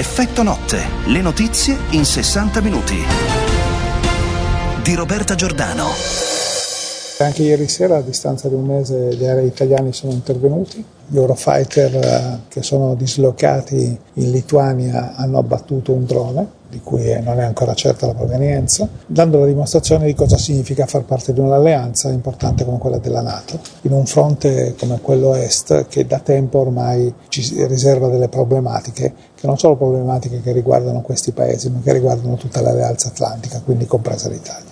Effetto notte, le notizie in 60 minuti. Di Roberta Giordano. Anche ieri sera, a distanza di un mese, gli aerei italiani sono intervenuti. Gli Eurofighter che sono dislocati in Lituania hanno abbattuto un drone, di cui non è ancora certa la provenienza, dando la dimostrazione di cosa significa far parte di un'alleanza importante come quella della NATO, in un fronte come quello est che da tempo ormai ci riserva delle problematiche, che non sono problematiche che riguardano questi paesi, ma che riguardano tutta l'alleanza atlantica, quindi compresa l'Italia.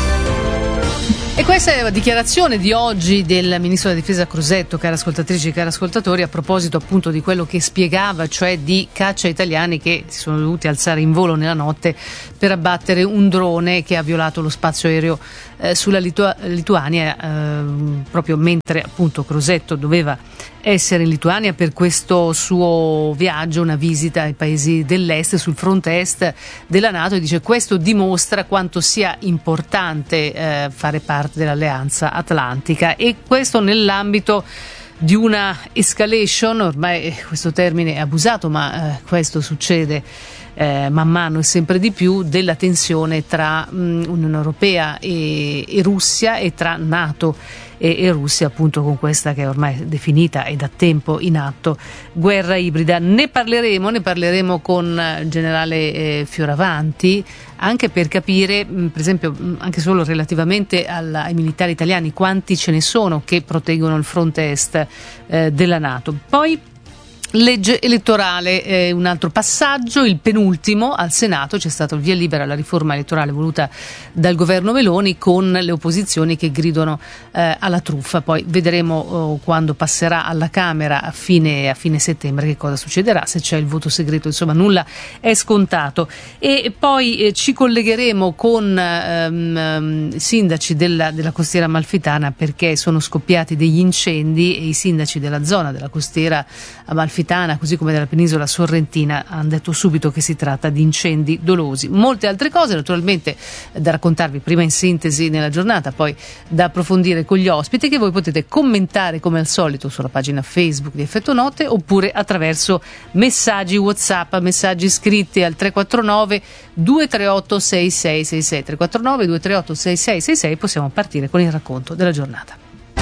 E questa è la dichiarazione di oggi del Ministro della Difesa Crosetto, cari ascoltatrici e cari ascoltatori, a proposito appunto di quello che spiegava, cioè di caccia italiani che si sono dovuti alzare in volo nella notte per abbattere un drone che ha violato lo spazio aereo sulla Lituania, proprio mentre appunto Crosetto doveva essere in Lituania per questo suo viaggio, una visita ai paesi dell'est, sul fronte est della NATO, e dice questo dimostra quanto sia importante fare parte dell'alleanza atlantica, e questo nell'ambito di una escalation, ormai questo termine è abusato, ma questo succede man mano e sempre di più, della tensione tra Unione Europea e Russia, e tra NATO e Russia, appunto, con questa che è ormai definita e da tempo in atto guerra ibrida. Ne parleremo con il generale Fioravanti, anche per capire, per esempio, anche solo relativamente ai militari italiani, quanti ce ne sono che proteggono il fronte est della NATO. Poi legge elettorale, un altro passaggio, il penultimo al Senato. C'è stato il via libera alla riforma elettorale voluta dal governo Meloni, con le opposizioni che gridano alla truffa. Poi vedremo quando passerà alla Camera a fine settembre che cosa succederà, se c'è il voto segreto, insomma nulla è scontato. E poi ci collegheremo con sindaci della costiera amalfitana, perché sono scoppiati degli incendi e i sindaci della zona della costiera amalfitana, così come della penisola sorrentina, hanno detto subito che si tratta di incendi dolosi. Molte altre cose naturalmente da raccontarvi, prima in sintesi nella giornata, poi da approfondire con gli ospiti, che voi potete commentare come al solito sulla pagina Facebook di Effetto Notte, oppure attraverso messaggi WhatsApp, messaggi scritti al 349 238 6666 349 238 6666. Possiamo partire con il racconto della giornata.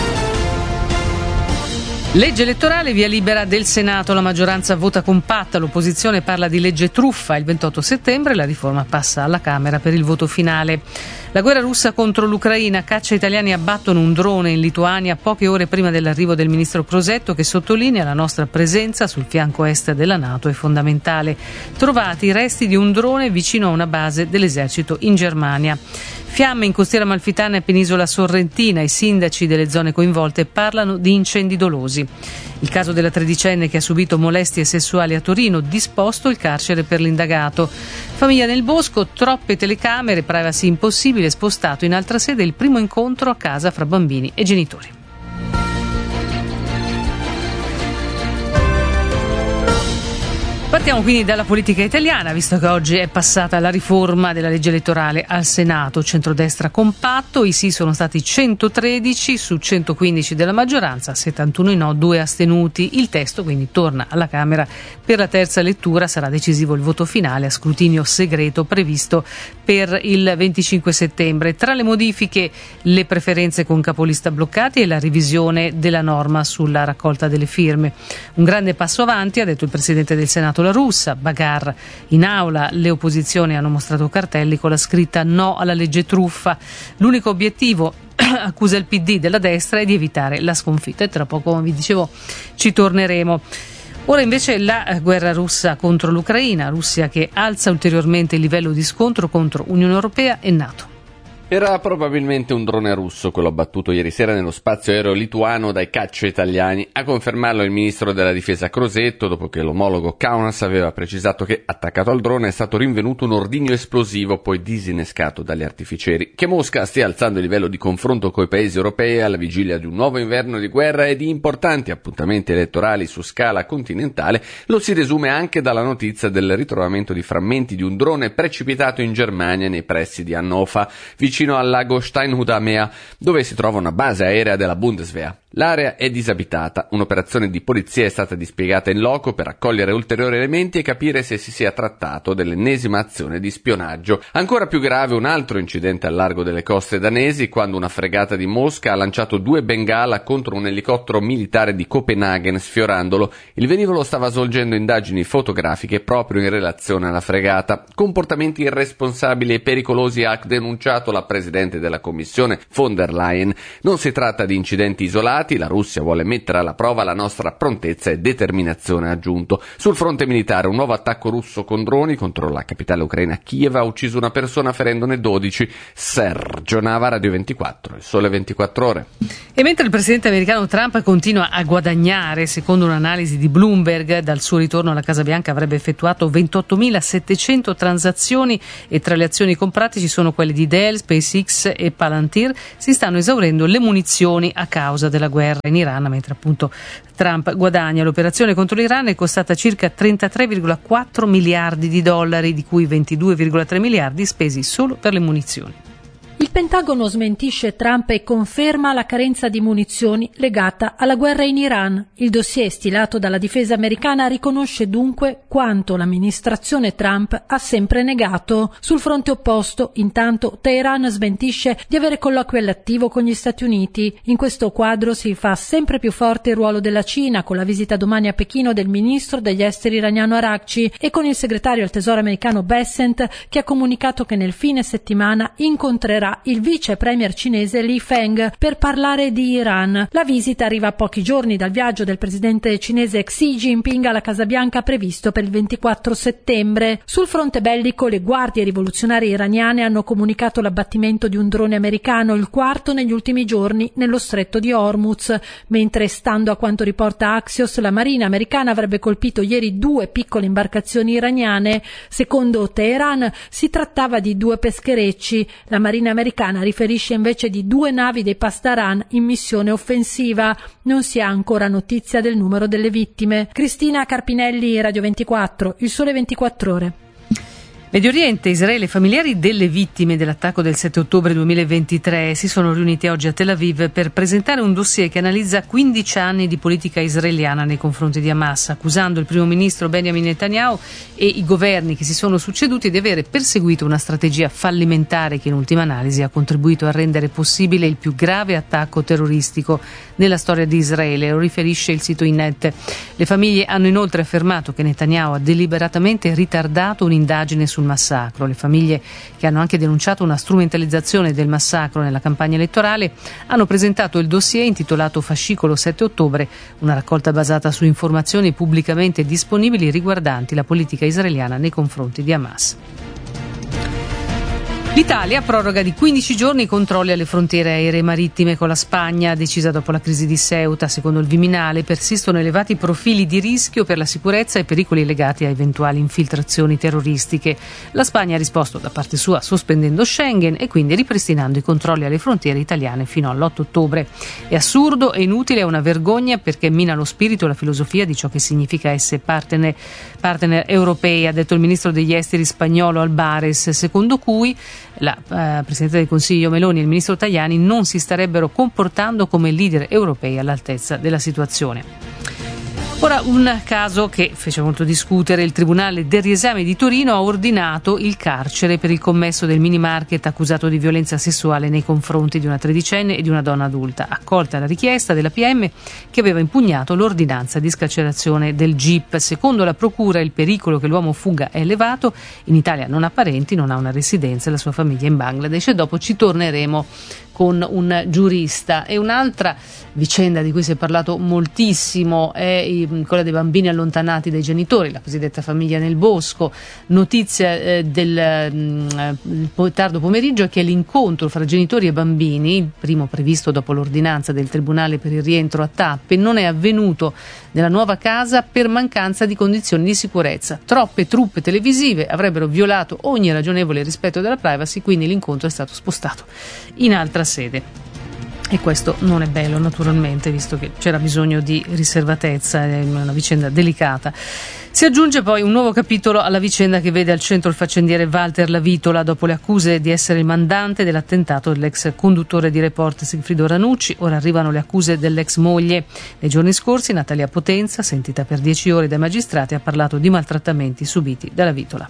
Legge elettorale, via libera del Senato, la maggioranza vota compatta, l'opposizione parla di legge truffa. Il 28 settembre la riforma passa alla Camera per il voto finale. La guerra russa contro l'Ucraina, caccia italiani abbattono un drone in Lituania poche ore prima dell'arrivo del ministro Crosetto, che sottolinea la nostra presenza sul fianco est della NATO è fondamentale. Trovati i resti di un drone vicino a una base dell'esercito in Germania. Fiamme in costiera amalfitana e penisola sorrentina, i sindaci delle zone coinvolte parlano di incendi dolosi. Il caso della tredicenne che ha subito molestie sessuali a Torino, disposto il carcere per l'indagato. Famiglia nel bosco, troppe telecamere, privacy impossibile, spostato in altra sede il primo incontro a casa fra bambini e genitori. Partiamo quindi dalla politica italiana, visto che oggi è passata la riforma della legge elettorale al Senato. Centrodestra compatto, i sì sono stati 113 su 115 della maggioranza, 71 i no, 2 astenuti. Il testo quindi torna alla Camera per la terza lettura, sarà decisivo il voto finale a scrutinio segreto previsto per il 25 settembre. Tra le modifiche, le preferenze con capolista bloccati e la revisione della norma sulla raccolta delle firme. Un grande passo avanti, ha detto il Presidente del Senato La Russa. Bagarre in aula, le opposizioni hanno mostrato cartelli con la scritta no alla legge truffa. L'unico obiettivo, accusa il PD della destra, è di evitare la sconfitta, e tra poco, come vi dicevo, ci torneremo. Ora invece la guerra russa contro l'Ucraina, Russia che alza ulteriormente il livello di scontro contro Unione Europea e NATO. Era probabilmente un drone russo quello abbattuto ieri sera nello spazio aereo lituano dai caccia italiani. A confermarlo il ministro della difesa Crosetto, dopo che l'omologo Kaunas aveva precisato che attaccato al drone è stato rinvenuto un ordigno esplosivo poi disinnescato dagli artificieri. Che Mosca stia alzando il livello di confronto coi paesi europei alla vigilia di un nuovo inverno di guerra e di importanti appuntamenti elettorali su scala continentale lo si desume anche dalla notizia del ritrovamento di frammenti di un drone precipitato in Germania nei pressi di Hannover, vicino al lago Steinhuda Meer, dove si trova una base aerea della Bundeswehr. L'area è disabitata. Un'operazione di polizia è stata dispiegata in loco per raccogliere ulteriori elementi e capire se si sia trattato dell'ennesima azione di spionaggio. Ancora più grave un altro incidente al largo delle coste danesi, quando una fregata di Mosca ha lanciato 2 bengala contro un elicottero militare di Copenaghen, sfiorandolo. Il velivolo stava svolgendo indagini fotografiche proprio in relazione alla fregata. Comportamenti irresponsabili e pericolosi ha denunciato la presidente della Commissione von der Leyen. Non si tratta di incidenti isolati, la Russia vuole mettere alla prova la nostra prontezza e determinazione, ha aggiunto. Sul fronte militare un nuovo attacco russo con droni contro la capitale ucraina Kiev ha ucciso una persona ferendone 12. Sergio Nava, Radio 24, Il Sole 24 Ore. E mentre il presidente americano Trump continua a guadagnare, secondo un'analisi di Bloomberg, dal suo ritorno alla Casa Bianca avrebbe effettuato 28.700 transazioni e tra le azioni comprate ci sono quelle di Dell, SpaceX e Palantir, si stanno esaurendo le munizioni a causa della guerra in Iran, mentre appunto Trump guadagna. L'operazione contro l'Iran è costata circa 33,4 miliardi di dollari, di cui 22,3 miliardi spesi solo per le munizioni. Il Pentagono smentisce Trump e conferma la carenza di munizioni legata alla guerra in Iran. Il dossier stilato dalla difesa americana riconosce dunque quanto l'amministrazione Trump ha sempre negato. Sul fronte opposto, intanto, Teheran smentisce di avere colloqui all'attivo con gli Stati Uniti. In questo quadro si fa sempre più forte il ruolo della Cina, con la visita domani a Pechino del ministro degli esteri iraniano Araghchi e con il segretario al tesoro americano Bessent, che ha comunicato che nel fine settimana incontrerà il vice premier cinese Li Feng per parlare di Iran. La visita arriva a pochi giorni dal viaggio del presidente cinese Xi Jinping alla Casa Bianca previsto per il 24 settembre. Sul fronte bellico le guardie rivoluzionarie iraniane hanno comunicato l'abbattimento di un drone americano, il quarto negli ultimi giorni nello stretto di Hormuz, mentre, stando a quanto riporta Axios, la marina americana avrebbe colpito ieri 2 piccole imbarcazioni iraniane. Secondo Teheran si trattava di 2 pescherecci. La marina americana riferisce invece di 2 navi dei Pasdaran in missione offensiva. Non si ha ancora notizia del numero delle vittime. Cristina Carpinelli, Radio 24, Il Sole 24 Ore. Medio Oriente, Israele e familiari delle vittime dell'attacco del 7 ottobre 2023 si sono riuniti oggi a Tel Aviv per presentare un dossier che analizza 15 anni di politica israeliana nei confronti di Hamas, accusando il primo ministro Benjamin Netanyahu e i governi che si sono succeduti di avere perseguito una strategia fallimentare che in ultima analisi ha contribuito a rendere possibile il più grave attacco terroristico nella storia di Israele, lo riferisce il sito Ynet. Le famiglie hanno inoltre affermato che Netanyahu ha deliberatamente ritardato un'indagine sul massacro. Le famiglie, che hanno anche denunciato una strumentalizzazione del massacro nella campagna elettorale, hanno presentato il dossier intitolato Fascicolo 7 ottobre, una raccolta basata su informazioni pubblicamente disponibili riguardanti la politica israeliana nei confronti di Hamas. L'Italia proroga di 15 giorni i controlli alle frontiere aeree marittime con la Spagna, decisa dopo la crisi di Ceuta. Secondo il Viminale persistono elevati profili di rischio per la sicurezza e pericoli legati a eventuali infiltrazioni terroristiche. La Spagna ha risposto da parte sua sospendendo Schengen e quindi ripristinando i controlli alle frontiere italiane fino all'8 ottobre. È assurdo e inutile, è una vergogna perché mina lo spirito e la filosofia di ciò che significa essere partner europei, ha detto il ministro degli esteri spagnolo Albares, secondo cui la Presidente del Consiglio Meloni e il Ministro Tajani non si starebbero comportando come leader europei all'altezza della situazione. Ora, un caso che fece molto discutere: il Tribunale del Riesame di Torino ha ordinato il carcere per il commesso del mini market accusato di violenza sessuale nei confronti di una tredicenne e di una donna adulta, accolta la richiesta della PM che aveva impugnato l'ordinanza di scarcerazione del GIP. Secondo la procura il pericolo che l'uomo fugga è elevato, in Italia non ha parenti, non ha una residenza e la sua famiglia è in Bangladesh, e dopo ci torneremo con un giurista. E un'altra vicenda di cui si è parlato moltissimo è quella dei bambini allontanati dai genitori, la cosiddetta famiglia nel bosco. Notizia del tardo pomeriggio è che l'incontro fra genitori e bambini, il primo previsto dopo l'ordinanza del Tribunale per il rientro a tappe, non è avvenuto nella nuova casa per mancanza di condizioni di sicurezza. Troppe truppe televisive avrebbero violato ogni ragionevole rispetto della privacy, quindi l'incontro è stato spostato in altra sede. E questo non è bello, naturalmente, visto che c'era bisogno di riservatezza, è una vicenda delicata. Si aggiunge poi un nuovo capitolo alla vicenda che vede al centro il faccendiere Walter Lavitola dopo le accuse di essere il mandante dell'attentato dell'ex conduttore di Report Sigfrido Ranucci. Ora arrivano le accuse dell'ex moglie. Nei giorni scorsi Natalia Potenza, sentita per 10 ore dai magistrati, ha parlato di maltrattamenti subiti da Lavitola.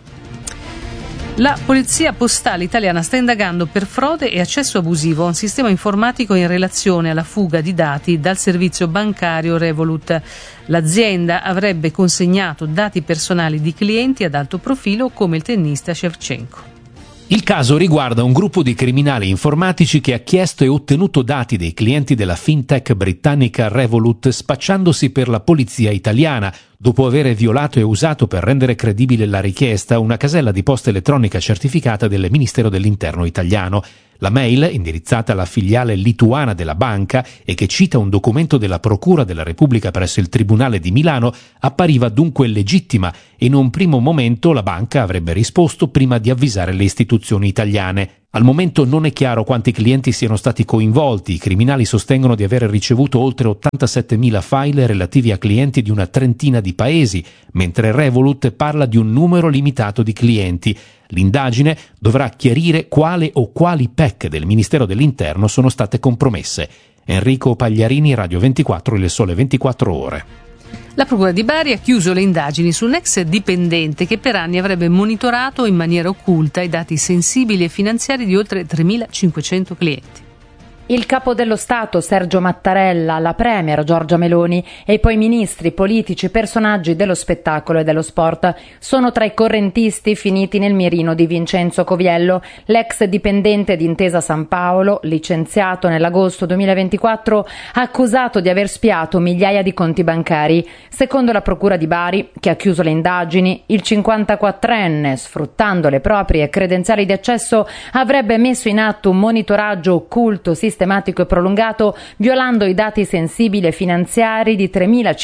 La polizia postale italiana sta indagando per frode e accesso abusivo a un sistema informatico in relazione alla fuga di dati dal servizio bancario Revolut. L'azienda avrebbe consegnato dati personali di clienti ad alto profilo come il tennista Shevchenko. Il caso riguarda un gruppo di criminali informatici che ha chiesto e ottenuto dati dei clienti della fintech britannica Revolut spacciandosi per la polizia italiana, dopo aver violato e usato per rendere credibile la richiesta una casella di posta elettronica certificata del Ministero dell'Interno italiano. La mail, indirizzata alla filiale lituana della banca e che cita un documento della Procura della Repubblica presso il Tribunale di Milano, appariva dunque legittima e in un primo momento la banca avrebbe risposto prima di avvisare le istituzioni italiane. Al momento non è chiaro quanti clienti siano stati coinvolti. I criminali sostengono di aver ricevuto oltre 87.000 file relativi a clienti di una trentina di paesi, mentre Revolut parla di un numero limitato di clienti. L'indagine dovrà chiarire quale o quali PEC del Ministero dell'Interno sono state compromesse. Enrico Pagliarini, Radio 24, Le Sole 24 Ore. La Procura di Bari ha chiuso le indagini su un ex dipendente che per anni avrebbe monitorato in maniera occulta i dati sensibili e finanziari di oltre 3.500 clienti. Il capo dello Stato Sergio Mattarella, la premier Giorgia Meloni e poi ministri, politici, personaggi dello spettacolo e dello sport sono tra i correntisti finiti nel mirino di Vincenzo Coviello, l'ex dipendente di Intesa Sanpaolo, licenziato nell'agosto 2024, accusato di aver spiato migliaia di conti bancari. Secondo la Procura di Bari, che ha chiuso le indagini, il 54enne, sfruttando le proprie credenziali di accesso, avrebbe messo in atto un monitoraggio occulto, sistematico e prolungato, violando i dati sensibili e finanziari di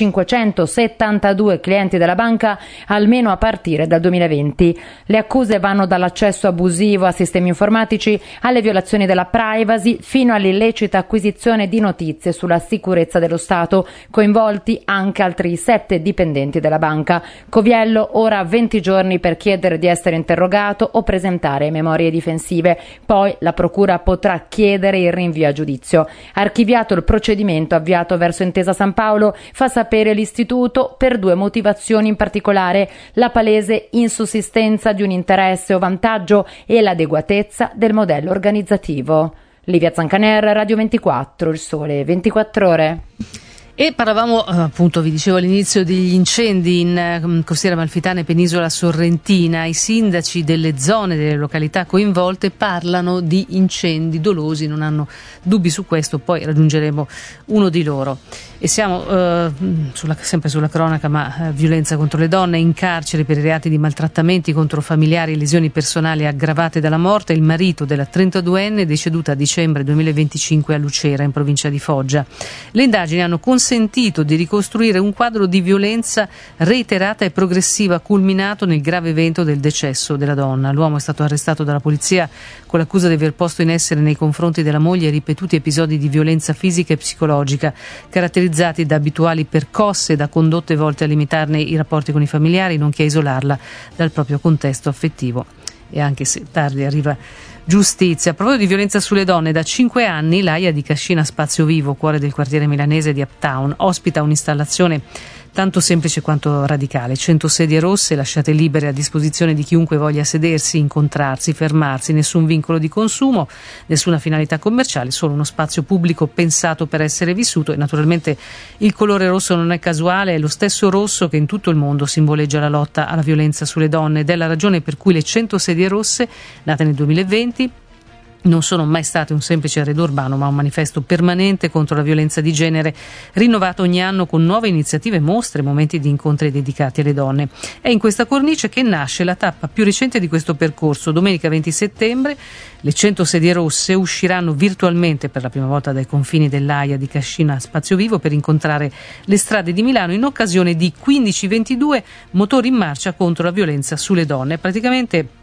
3.572 clienti della banca, almeno a partire dal 2020. Le accuse vanno dall'accesso abusivo a sistemi informatici alle violazioni della privacy fino all'illecita acquisizione di notizie sulla sicurezza dello Stato, coinvolti anche altri 7 dipendenti della banca. Coviello ora ha 20 giorni per chiedere di essere interrogato o presentare memorie difensive. Poi la procura potrà chiedere il rinvio a giudizio. Archiviato il procedimento avviato verso Intesa Sanpaolo, fa sapere l'istituto, per 2 motivazioni in particolare: la palese insussistenza di un interesse o vantaggio e l'adeguatezza del modello organizzativo. Livia Zancaner, Radio 24, Il Sole 24 Ore. E parlavamo, appunto, vi dicevo all'inizio, degli incendi in Costiera Amalfitana e Penisola Sorrentina. I sindaci delle zone, delle località coinvolte parlano di incendi dolosi, non hanno dubbi su questo, poi raggiungeremo uno di loro. E siamo sempre sulla cronaca, ma violenza contro le donne, in carcere per i reati di maltrattamenti contro familiari e lesioni personali aggravate dalla morte il marito della 32enne deceduta a dicembre 2025 a Lucera, in provincia di Foggia. Le indagini hanno consentito di ricostruire un quadro di violenza reiterata e progressiva culminato nel grave evento del decesso della donna. L'uomo è stato arrestato dalla polizia con l'accusa di aver posto in essere nei confronti della moglie ripetuti episodi di violenza fisica e psicologica, caratterizzati da abituali percosse e da condotte volte a limitarne i rapporti con i familiari, nonché a isolarla dal proprio contesto affettivo. E anche se tardi arriva giustizia. A proposito di violenza sulle donne, da 5 anni l'AIA di Cascina Spazio Vivo, cuore del quartiere milanese di Uptown, ospita un'installazione tanto semplice quanto radicale. 100 sedie rosse lasciate libere a disposizione di chiunque voglia sedersi, incontrarsi, fermarsi, nessun vincolo di consumo, nessuna finalità commerciale, solo uno spazio pubblico pensato per essere vissuto. E naturalmente il colore rosso non è casuale, è lo stesso rosso che in tutto il mondo simboleggia la lotta alla violenza sulle donne, ed è la ragione per cui le 100 sedie rosse, nate nel 2020, non sono mai state un semplice arredo urbano, ma un manifesto permanente contro la violenza di genere, rinnovato ogni anno con nuove iniziative, mostre, momenti di incontri dedicati alle donne. È in questa cornice che nasce la tappa più recente di questo percorso. Domenica 20 settembre le 100 sedie rosse usciranno virtualmente per la prima volta dai confini dell'AIA di Cascina Spazio Vivo per incontrare le strade di Milano in occasione di 1522 motori in marcia contro la violenza sulle donne. Praticamente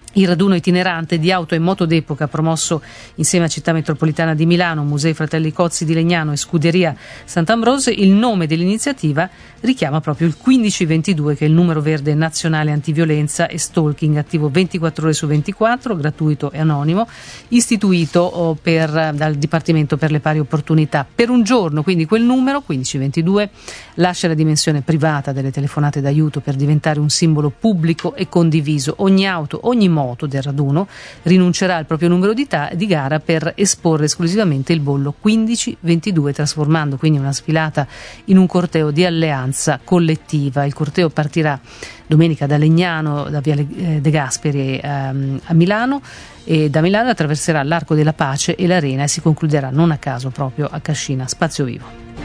Il raduno itinerante di auto e moto d'epoca promosso insieme a Città Metropolitana di Milano, Musei Fratelli Cozzi di Legnano e Scuderia Sant'Ambrose, il nome dell'iniziativa richiama proprio il 1522, che è il numero verde nazionale antiviolenza e stalking, attivo 24 ore su 24, gratuito e anonimo, istituito dal Dipartimento per le Pari Opportunità. Per un giorno, quindi, quel numero 1522 lascia la dimensione privata delle telefonate d'aiuto per diventare un simbolo pubblico e condiviso. Ogni auto, ogni moto del raduno rinuncerà al proprio numero di gara per esporre esclusivamente il bollo 1522, trasformando quindi una sfilata in un corteo di alleanza collettiva. Il corteo partirà domenica da Legnano, da Viale De Gasperi a Milano, e da Milano attraverserà l'Arco della Pace e l'Arena e si concluderà non a caso proprio a Cascina Spazio Vivo.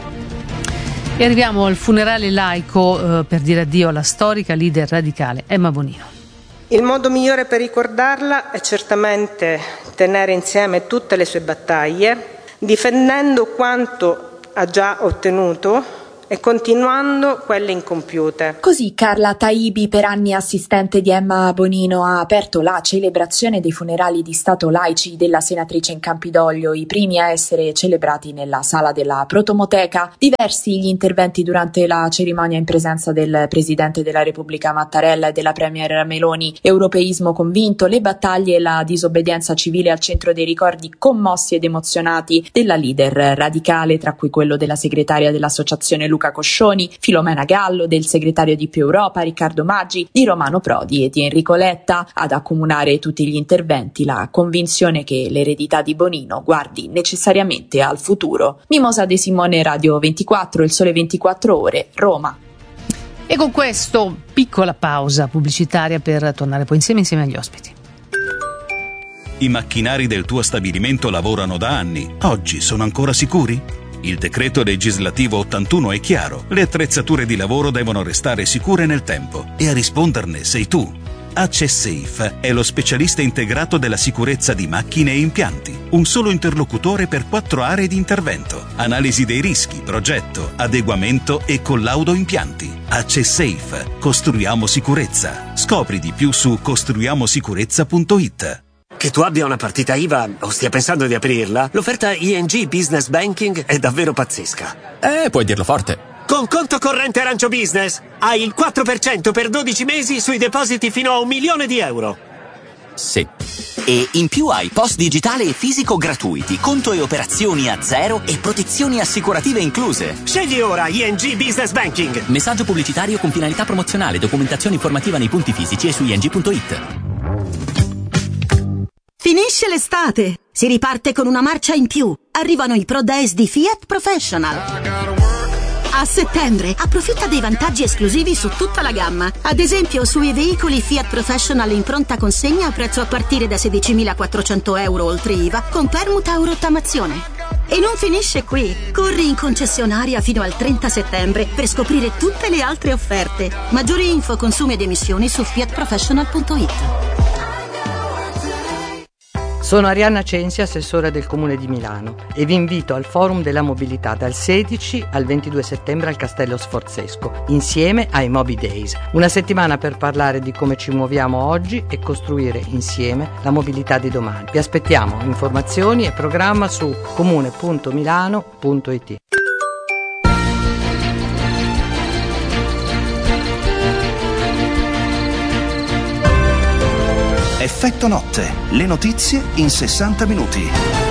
E arriviamo al funerale laico per dire addio alla storica leader radicale Emma Bonino. Il modo migliore per ricordarla è certamente tenere insieme tutte le sue battaglie, difendendo quanto ha già ottenuto e continuando quelle incompiute. Così Carla Taibi, per anni assistente di Emma Bonino, ha aperto la celebrazione dei funerali di Stato laici della senatrice in Campidoglio, i primi a essere celebrati nella sala della Protomoteca. Diversi gli interventi durante la cerimonia in presenza del Presidente della Repubblica Mattarella e della Premier Meloni. Europeismo convinto, le battaglie e la disobbedienza civile al centro dei ricordi commossi ed emozionati della leader radicale, tra cui quello della segretaria dell'associazione Luca Coscioni, Filomena Gallo, del segretario di Più Europa Riccardo Maggi, di Romano Prodi e di Enrico Letta. Ad accomunare tutti gli interventi la convinzione che l'eredità di Bonino guardi necessariamente al futuro. Mimosa De Simone, Radio 24, Il Sole 24 Ore, Roma. E con questo piccola pausa pubblicitaria per tornare poi insieme agli ospiti. I macchinari del tuo stabilimento lavorano da anni. Oggi sono ancora sicuri? Il decreto legislativo 81 è chiaro. Le attrezzature di lavoro devono restare sicure nel tempo e a risponderne sei tu. AccessSafe è lo specialista integrato della sicurezza di macchine e impianti. Un solo interlocutore per 4 aree di intervento. Analisi dei rischi, progetto, adeguamento e collaudo impianti. AccessSafe. Costruiamo sicurezza. Scopri di più su costruiamosicurezza.it. Che tu abbia una partita IVA o stia pensando di aprirla, l'offerta ING Business Banking è davvero pazzesca. Puoi dirlo forte. Con conto corrente Arancio Business hai il 4% per 12 mesi sui depositi fino a €1.000.000. Sì. E in più hai post digitale e fisico gratuiti, conto e operazioni a zero e protezioni assicurative incluse. Scegli ora ING Business Banking. Messaggio pubblicitario con finalità promozionale, documentazione informativa nei punti fisici e su ing.it. Finisce l'estate, si riparte con una marcia in più. Arrivano i Pro Days di Fiat Professional. A settembre approfitta dei vantaggi esclusivi su tutta la gamma. Ad esempio sui veicoli Fiat Professional in pronta consegna a prezzo a partire da €16.400 oltre IVA con permuta o rottamazione. E non finisce qui. Corri in concessionaria fino al 30 settembre per scoprire tutte le altre offerte. Maggiori info, consumi ed emissioni su fiatprofessional.it. Sono Arianna Censi, assessore del Comune di Milano, e vi invito al Forum della Mobilità dal 16 al 22 settembre al Castello Sforzesco, insieme ai Mobi Days. Una settimana per parlare di come ci muoviamo oggi e costruire insieme la mobilità di domani. Vi aspettiamo. Informazioni e programma su comune.milano.it. Effetto notte, le notizie in 60 minuti.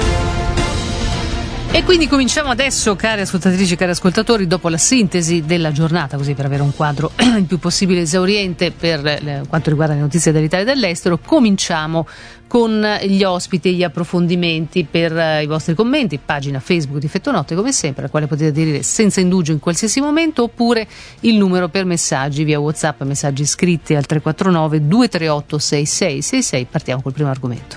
E quindi cominciamo adesso, cari ascoltatrici e cari ascoltatori, dopo la sintesi della giornata, così per avere un quadro il più possibile esauriente per quanto riguarda le notizie dall'Italia e dall'estero. Cominciamo con gli ospiti e gli approfondimenti per i vostri commenti, pagina Facebook di Effetto Notte come sempre, al quale potete aderire senza indugio in qualsiasi momento, oppure il numero per messaggi via WhatsApp, messaggi scritti al 349 238 6666. Partiamo col primo argomento.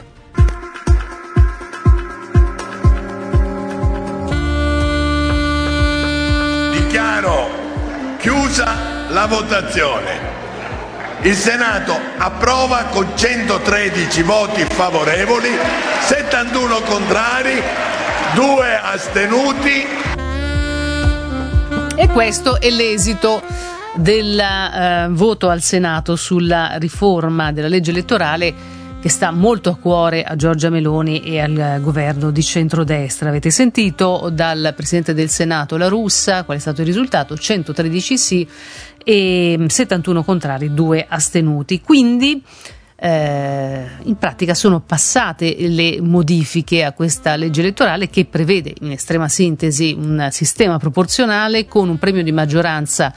Dichiaro chiusa la votazione. Il Senato approva con 113 voti favorevoli, 71 contrari, 2 astenuti. E questo è l'esito del voto al Senato sulla riforma della legge elettorale che sta molto a cuore a Giorgia Meloni e al governo di centrodestra. Avete sentito dal Presidente del Senato La Russa qual è stato il risultato: 113 sì e 71 contrari, 2 astenuti. Quindi in pratica sono passate le modifiche a questa legge elettorale, che prevede in estrema sintesi un sistema proporzionale con un premio di maggioranza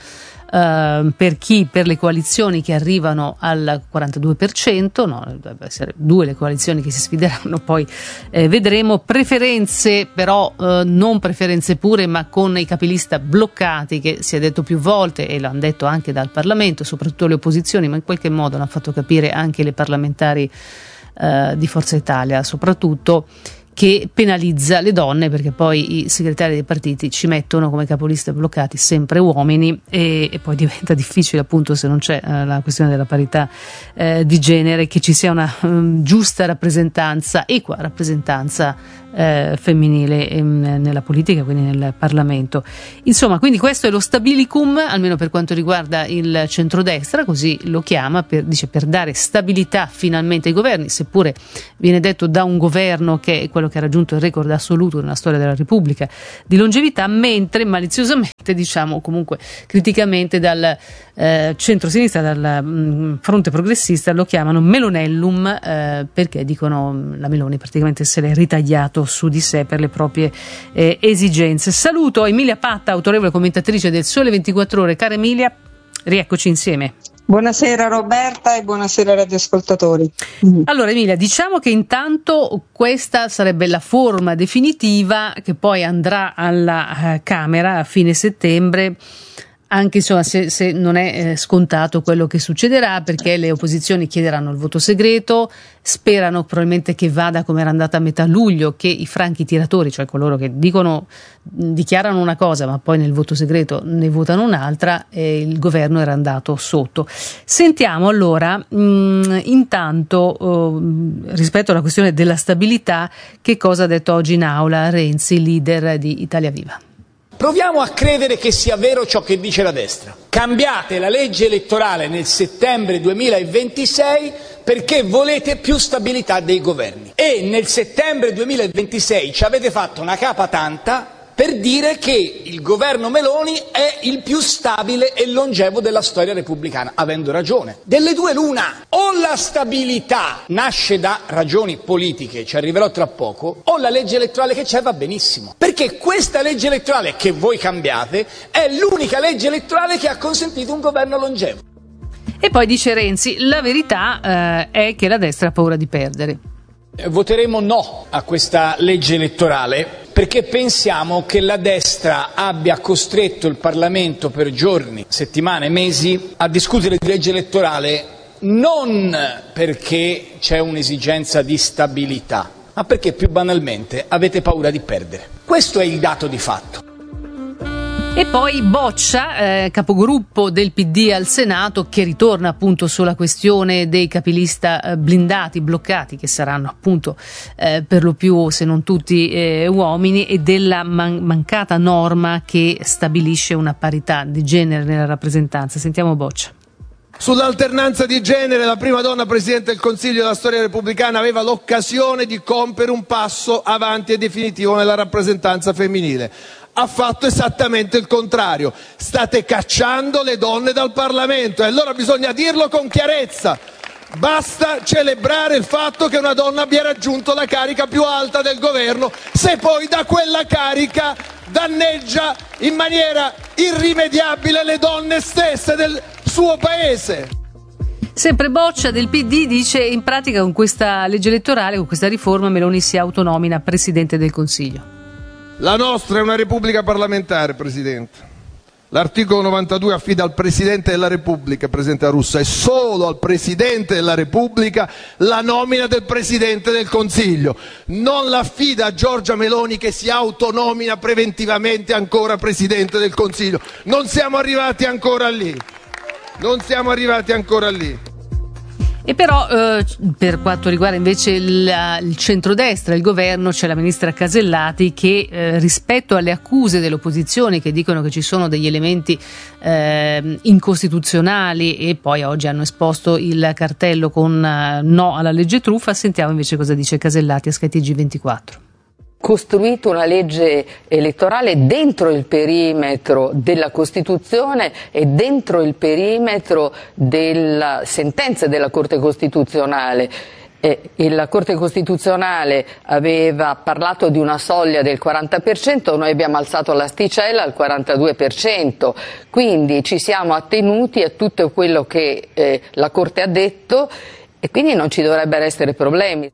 per le coalizioni che arrivano al 42%, no, dovrebbe essere 2 le coalizioni che si sfideranno, poi vedremo. Preferenze però non preferenze pure, ma con i capilista bloccati, che si è detto più volte e lo hanno detto anche dal Parlamento, soprattutto le opposizioni, ma in qualche modo hanno fatto capire anche le parlamentari di Forza Italia soprattutto, che penalizza le donne, perché poi i segretari dei partiti ci mettono come capoliste bloccati sempre uomini e poi diventa difficile, appunto, se non c'è la questione della parità di genere, che ci sia una giusta rappresentanza, equa rappresentanza femminile nella politica, quindi nel Parlamento. Insomma, quindi questo è lo stabilicum, almeno per quanto riguarda il centrodestra, così lo chiama, per dare stabilità finalmente ai governi, seppure viene detto da un governo che è quello che ha raggiunto il record assoluto nella storia della Repubblica di longevità, mentre maliziosamente, diciamo comunque criticamente, dal centro-sinistra, dal fronte progressista, lo chiamano Melonellum, perché dicono la Meloni praticamente se l'è ritagliato su di sé per le proprie esigenze. Saluto Emilia Patta, autorevole commentatrice del Sole 24 Ore. Cara Emilia, rieccoci insieme. Buonasera Roberta e buonasera radioascoltatori. Allora Emilia, diciamo che intanto questa sarebbe la forma definitiva che poi andrà alla Camera a fine settembre, anche insomma se non è scontato quello che succederà, perché le opposizioni chiederanno il voto segreto, sperano probabilmente che vada come era andata a metà luglio, che i franchi tiratori, cioè coloro che dichiarano una cosa ma poi nel voto segreto ne votano un'altra, e il governo era andato sotto. Sentiamo allora intanto rispetto alla questione della stabilità che cosa ha detto oggi in aula Renzi, leader di Italia Viva. Proviamo a credere che sia vero ciò che dice la destra. Cambiate la legge elettorale nel settembre 2026 perché volete più stabilità dei governi. E nel settembre 2026 ci avete fatto una capa tanta per dire che il governo Meloni è il più stabile e longevo della storia repubblicana, avendo ragione. Delle due l'una: o la stabilità nasce da ragioni politiche, ci arriverò tra poco, o la legge elettorale che c'è va benissimo. Perché questa legge elettorale che voi cambiate è l'unica legge elettorale che ha consentito un governo longevo. E poi dice Renzi, la verità è che la destra ha paura di perdere. Voteremo no a questa legge elettorale perché pensiamo che la destra abbia costretto il Parlamento per giorni, settimane, mesi a discutere di legge elettorale non perché c'è un'esigenza di stabilità, ma perché più banalmente avete paura di perdere. Questo è il dato di fatto. E poi Boccia, capogruppo del PD al Senato, che ritorna appunto sulla questione dei capilista blindati, bloccati, che saranno appunto per lo più, se non tutti, uomini, e della mancata norma che stabilisce una parità di genere nella rappresentanza. Sentiamo Boccia. Sull'alternanza di genere, la prima donna Presidente del Consiglio della storia repubblicana aveva l'occasione di compiere un passo avanti e definitivo nella rappresentanza femminile. Ha fatto esattamente il contrario. State cacciando le donne dal Parlamento e allora bisogna dirlo con chiarezza. Basta celebrare il fatto che una donna abbia raggiunto la carica più alta del governo, se poi da quella carica danneggia in maniera irrimediabile le donne stesse del suo paese. Sempre Boccia del PD dice: in pratica con questa legge elettorale, con questa riforma, Meloni si autonomina Presidente del Consiglio. La nostra è una Repubblica parlamentare, Presidente. L'articolo 92 affida al Presidente della Repubblica, Presidente La Russa, e solo al Presidente della Repubblica la nomina del Presidente del Consiglio. Non l'affida a Giorgia Meloni, che si autonomina preventivamente ancora Presidente del Consiglio. Non siamo arrivati ancora lì. Non siamo arrivati ancora lì. E però per quanto riguarda invece il centrodestra, il governo, c'è la ministra Casellati che rispetto alle accuse delle opposizioni che dicono che ci sono degli elementi incostituzionali e poi oggi hanno esposto il cartello con no alla legge truffa, sentiamo invece cosa dice Casellati a Sky TG24. Costruito una legge elettorale dentro il perimetro della Costituzione e dentro il perimetro della sentenza della Corte Costituzionale. La Corte Costituzionale aveva parlato di una soglia del 40%, noi abbiamo alzato l'asticella al 42%, quindi ci siamo attenuti a tutto quello che la Corte ha detto e quindi non ci dovrebbero essere problemi.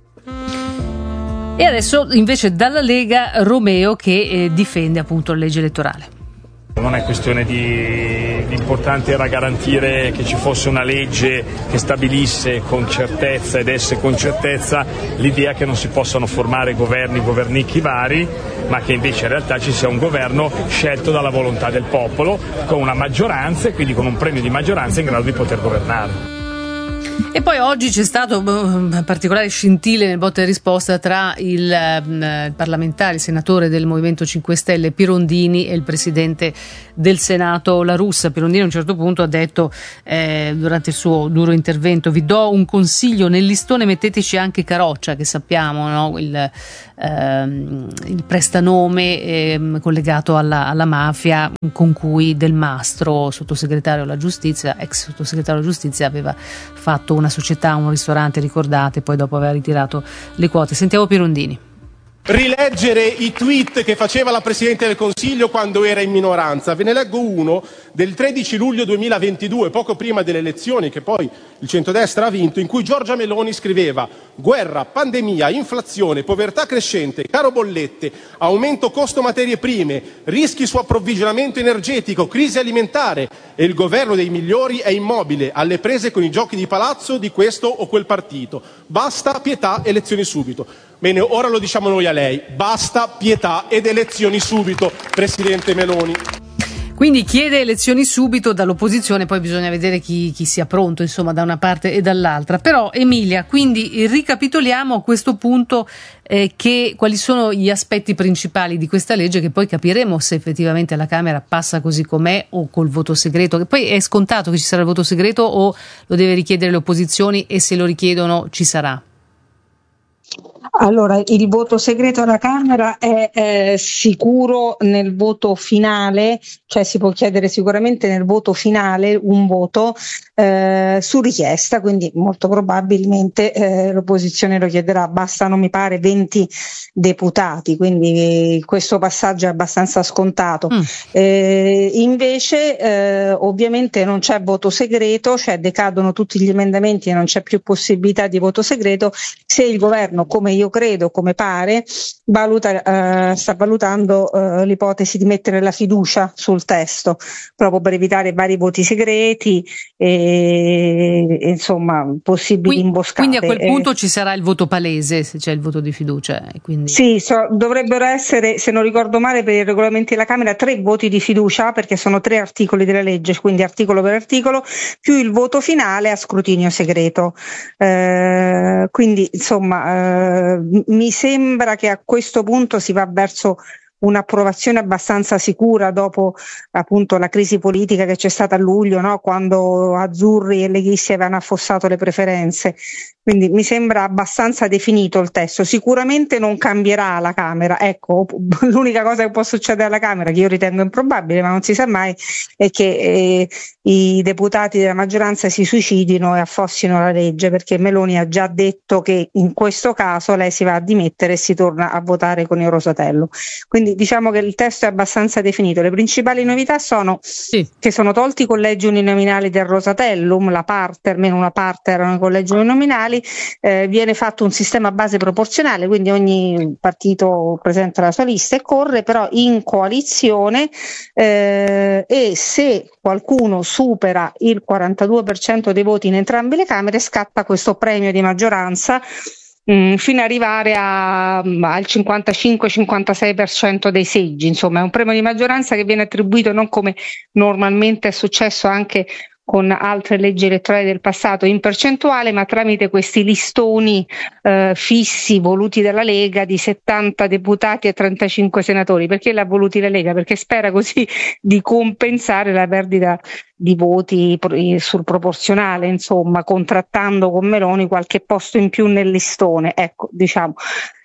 E adesso invece dalla Lega Romeo che difende appunto la legge elettorale. Non è questione l'importante era garantire che ci fosse una legge che stabilisse con certezza ed esse con certezza l'idea che non si possano formare governicchi vari, ma che invece in realtà ci sia un governo scelto dalla volontà del popolo con una maggioranza e quindi con un premio di maggioranza in grado di poter governare. E poi oggi c'è stato un particolare scintille nel botta e risposta tra il parlamentare, il senatore del Movimento 5 Stelle Pirondini e il presidente del Senato La Russa. Pirondini a un certo punto ha detto durante il suo duro intervento: vi do un consiglio, nel listone metteteci anche Caroccia, che sappiamo, no? Il prestanome collegato alla mafia con cui Del Mastro, sottosegretario alla giustizia, ex sottosegretario alla giustizia, aveva fatto una società, un ristorante, ricordate, poi dopo aver ritirato le quote. Sentiamo Pirondini. Rileggere i tweet che faceva la Presidente del Consiglio quando era in minoranza. Ve ne leggo uno del 13 luglio 2022, poco prima delle elezioni che poi il centrodestra ha vinto, in cui Giorgia Meloni scriveva: guerra, pandemia, inflazione, povertà crescente, caro bollette, aumento costo materie prime, rischi su approvvigionamento energetico, crisi alimentare e il governo dei migliori è immobile, alle prese con i giochi di palazzo di questo o quel partito. Basta pietà, elezioni subito. Bene, ora lo diciamo noi a lei: basta pietà ed elezioni subito, Presidente Meloni. Quindi chiede elezioni subito dall'opposizione, poi bisogna vedere chi sia pronto, insomma, da una parte e dall'altra. Però Emilia, quindi ricapitoliamo a questo punto quali sono gli aspetti principali di questa legge, che poi capiremo se effettivamente alla Camera passa così com'è o col voto segreto, che poi è scontato che ci sarà il voto segreto o lo deve richiedere le opposizioni, e se lo richiedono ci sarà? Allora, il voto segreto alla Camera è sicuro nel voto finale, cioè si può chiedere sicuramente nel voto finale un voto su richiesta, quindi molto probabilmente l'opposizione lo chiederà. Bastano, mi pare, 20 deputati, quindi questo passaggio è abbastanza scontato. Invece ovviamente non c'è voto segreto, cioè decadono tutti gli emendamenti e non c'è più possibilità di voto segreto se il governo, come io credo, come pare, sta valutando l'ipotesi di mettere la fiducia sul testo, proprio per evitare vari voti segreti e insomma possibili imboscate. Quindi a quel punto ci sarà il voto palese, se c'è il voto di fiducia. Quindi... Sì, dovrebbero essere, se non ricordo male, per i regolamenti della Camera 3 voti di fiducia, perché sono 3 articoli della legge, quindi articolo per articolo, più il voto finale a scrutinio segreto. Quindi insomma mi sembra che a questo punto si va verso un'approvazione abbastanza sicura dopo appunto la crisi politica che c'è stata a luglio, no? Quando azzurri e leghisti avevano affossato le preferenze. Quindi mi sembra abbastanza definito il testo. Sicuramente non cambierà la Camera. Ecco, l'unica cosa che può succedere alla Camera, che io ritengo improbabile, ma non si sa mai, è che i deputati della maggioranza si suicidino e affossino la legge, perché Meloni ha già detto che in questo caso lei si va a dimettere e si torna a votare con il Rosatello. Quindi diciamo che il testo è abbastanza definito. Le principali novità sono che sono tolti i collegi uninominali del Rosatellum, la parte, almeno una parte erano i collegi uninominali. Viene fatto un sistema a base proporzionale, quindi ogni partito presenta la sua lista e corre però in coalizione, e se qualcuno supera il 42% dei voti in entrambe le Camere scatta questo premio di maggioranza fino ad arrivare al 55-56% dei seggi. Insomma, è un premio di maggioranza che viene attribuito non come normalmente è successo anche con altre leggi elettorali del passato in percentuale, ma tramite questi listoni fissi voluti dalla Lega di 70 deputati e 35 senatori. Perché l'ha voluti la Lega? Perché spera così di compensare la perdita di voti sul proporzionale, insomma, contrattando con Meloni qualche posto in più nel listone. Ecco, diciamo,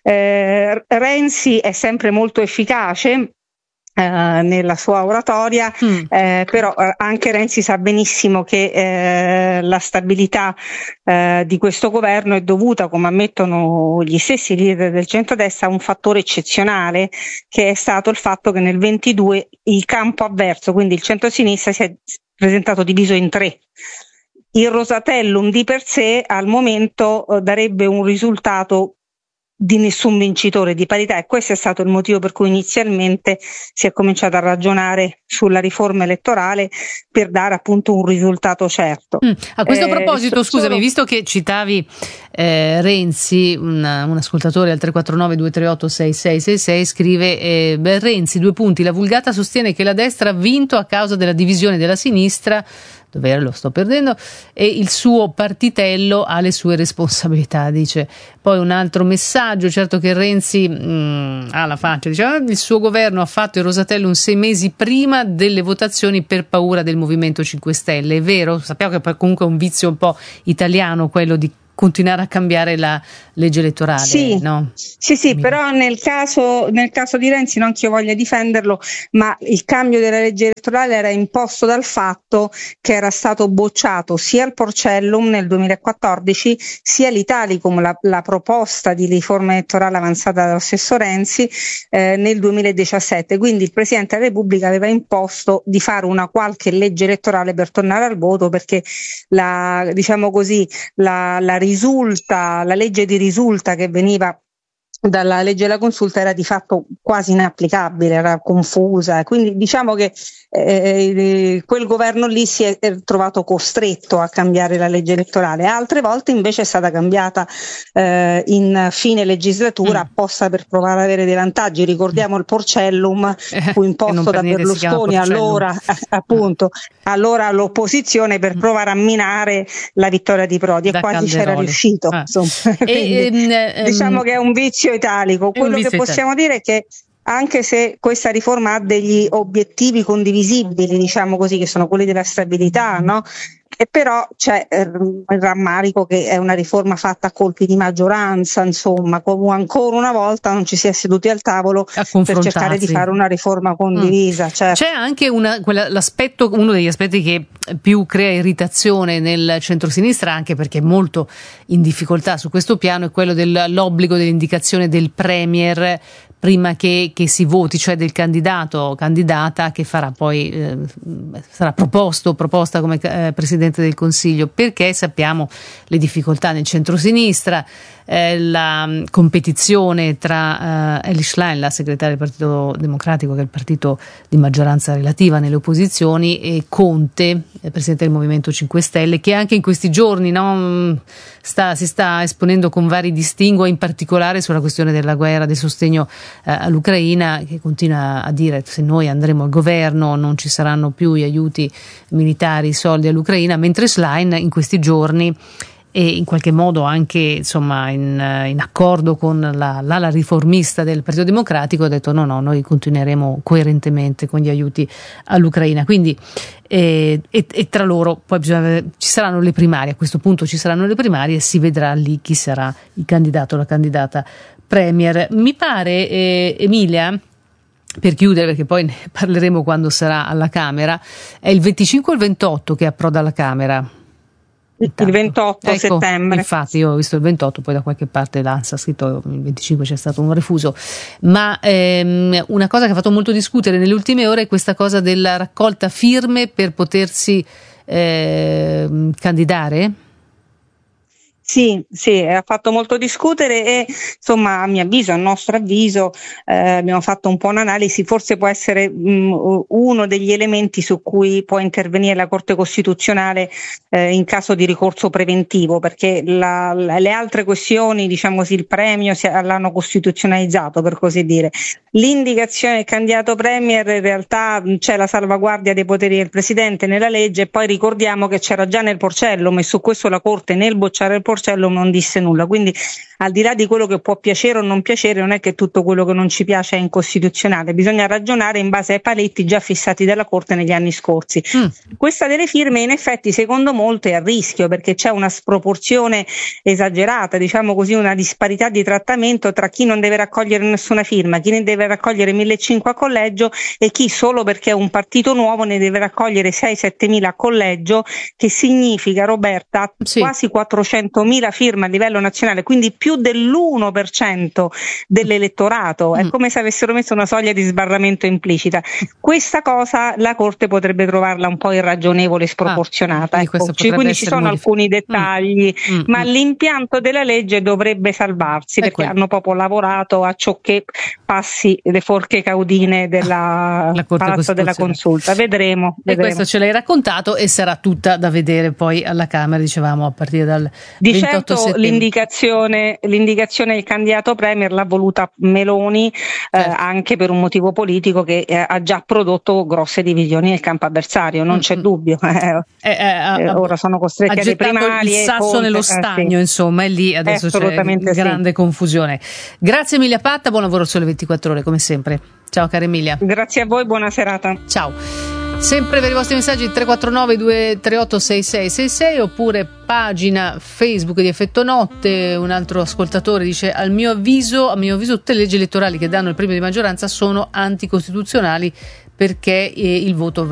Renzi è sempre molto efficace nella sua oratoria, però anche Renzi sa benissimo che la stabilità di questo governo è dovuta, come ammettono gli stessi leader del centrodestra, a un fattore eccezionale, che è stato il fatto che nel 22 il campo avverso, quindi il centrosinistra, si è presentato diviso in tre. Il Rosatellum di per sé al momento darebbe un risultato di nessun vincitore, di parità, e questo è stato il motivo per cui inizialmente si è cominciato a ragionare sulla riforma elettorale per dare appunto un risultato certo. A questo proposito, scusami, visto che citavi Renzi, un ascoltatore al 349-238-6666 scrive Renzi, 2 punti, la vulgata sostiene che la destra ha vinto a causa della divisione della sinistra, dov'era, lo sto perdendo, e il suo partitello ha le sue responsabilità, dice. Poi un altro messaggio, certo che Renzi ha la faccia, dice il suo governo ha fatto il Rosatellum 6 mesi prima delle votazioni per paura del Movimento 5 Stelle, è vero? Sappiamo che poi comunque è un vizio un po' italiano quello di continuare a cambiare la legge elettorale, sì, no? Sì, però nel caso di Renzi, non che io voglia difenderlo, ma il cambio della legge elettorale era imposto dal fatto che era stato bocciato sia il Porcellum nel 2014 sia l'Italicum, la proposta di riforma elettorale avanzata dallo stesso Renzi nel 2017, quindi il Presidente della Repubblica aveva imposto di fare una qualche legge elettorale per tornare al voto, perché la legge di risulta che veniva dalla legge della consulta era di fatto quasi inapplicabile, era confusa, quindi diciamo che quel governo lì si è trovato costretto a cambiare la legge elettorale. Altre volte invece è stata cambiata in fine legislatura apposta per provare ad avere dei vantaggi. Ricordiamo il Porcellum, fu imposto da Berlusconi allora all'opposizione per provare a minare la vittoria di Prodi, e quasi c'era riuscito. Diciamo che è un vizio italico. Quello che possiamo dire è che anche se questa riforma ha degli obiettivi condivisibili, diciamo così, che sono quelli della stabilità, no? E però c'è il rammarico che è una riforma fatta a colpi di maggioranza, insomma, come ancora una volta non ci si è seduti al tavolo per cercare di fare una riforma condivisa. Certo. C'è anche uno degli aspetti che più crea irritazione nel centrosinistra, anche perché è molto in difficoltà su questo piano, è quello dell'obbligo dell'indicazione del premier prima che si voti, cioè del candidato o candidata che farà poi sarà proposta come Presidente del Consiglio, perché sappiamo le difficoltà nel centrosinistra, la competizione tra Elly Schlein, la segretaria del Partito Democratico, che è il partito di maggioranza relativa nelle opposizioni, e Conte, Presidente del Movimento 5 Stelle, che anche in questi giorni si sta esponendo con vari distinguo, in particolare sulla questione della guerra, del sostegno all'Ucraina, che continua a dire se noi andremo al governo non ci saranno più gli aiuti militari, i soldi all'Ucraina, mentre Schlein in questi giorni, e in qualche modo anche insomma in accordo con l'ala riformista del Partito Democratico, ha detto no, noi continueremo coerentemente con gli aiuti all'Ucraina. Quindi e tra loro poi ci saranno le primarie, a questo punto ci saranno le primarie e si vedrà lì chi sarà il candidato o la candidata premier. Mi pare, Emilia, per chiudere, perché poi ne parleremo quando sarà alla Camera, è il 25 o il 28 che approda alla Camera? Il 28 settembre. Infatti io ho visto il 28, poi da qualche parte l'ANSA ha scritto il 25 c'è stato un refuso, ma una cosa che ha fatto molto discutere nelle ultime ore è questa cosa della raccolta firme per potersi candidare. Sì, ha fatto molto discutere e insomma a mio avviso, a nostro avviso, abbiamo fatto un po' un'analisi, forse può essere uno degli elementi su cui può intervenire la Corte Costituzionale in caso di ricorso preventivo, perché le altre questioni, diciamo così, il premio l'hanno costituzionalizzato, per così dire. L'indicazione del candidato premier, in realtà c'è la salvaguardia dei poteri del Presidente nella legge, e poi ricordiamo che c'era già nel Porcellum, e su questo la Corte nel bocciare il Porcellum non disse nulla, quindi al di là di quello che può piacere o non piacere, non è che tutto quello che non ci piace è incostituzionale, bisogna ragionare in base ai paletti già fissati dalla Corte negli anni scorsi. Questa delle firme in effetti secondo molti è a rischio, perché c'è una sproporzione esagerata, diciamo così, una disparità di trattamento tra chi non deve raccogliere nessuna firma, chi ne deve raccogliere 1.500 a collegio e chi solo perché è un partito nuovo ne deve raccogliere 6-7.000 a collegio, che significa, Roberta, quasi 400.000 firme a livello nazionale, quindi più dell'1% dell'elettorato. È come se avessero messo una soglia di sbarramento implicita. Questa cosa la Corte potrebbe trovarla un po' irragionevole e sproporzionata. Quindi ci sono alcuni dettagli, ma l'impianto della legge dovrebbe salvarsi, perché hanno proprio lavorato a ciò che passi le forche caudine della Palazzo della Consulta. Vedremo. E questo ce l'hai raccontato, e sarà tutta da vedere poi alla Camera, dicevamo, a partire dal 28 settembre. L'indicazione del candidato premier l'ha voluta Meloni, anche per un motivo politico che ha già prodotto grosse divisioni nel campo avversario, non c'è dubbio. Ora sono costretti a dei primari, il sasso nello stagno, insomma, e lì adesso c'è grande confusione. Grazie Emilia Patta, buon lavoro sulle 24 ore come sempre. Ciao cara Emilia. Grazie a voi, buona serata. Ciao. Sempre per i vostri messaggi 349 238 6666 oppure pagina Facebook di Effetto Notte. Un altro ascoltatore dice: a mio avviso tutte le leggi elettorali che danno il premio di maggioranza sono anticostituzionali, perché il voto